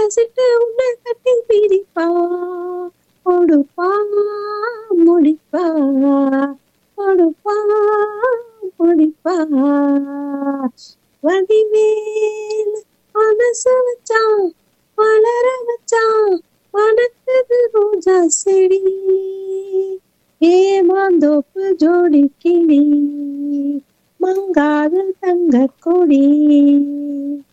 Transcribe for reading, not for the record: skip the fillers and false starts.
மனசிட்டு உன்னை கட்டி பிடிப்பா, கொடுப்பா முடிப்பா, கொடுப்பா முடிப்பா. வடிவேல் மனசு வச்சான், வளர வச்சான், வனக்குது ரோஜா செடி, ஏமாந்தோப்பு ஜோடி கிளி, மங்காத தங்க கொடி.